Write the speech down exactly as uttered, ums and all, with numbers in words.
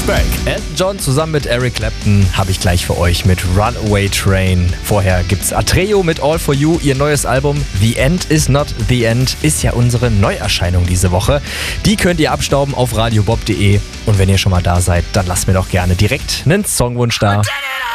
back. Elton John zusammen mit Eric Clapton habe ich gleich für euch mit Runaway Train. Vorher gibt's Atreo mit All For You. Ihr neues Album The End Is Not The End ist ja unsere Neuerscheinung diese Woche. Die könnt ihr abstauben auf radiobob punkt de. Und wenn ihr schon mal da seid, dann lasst mir doch gerne direkt einen Songwunsch da.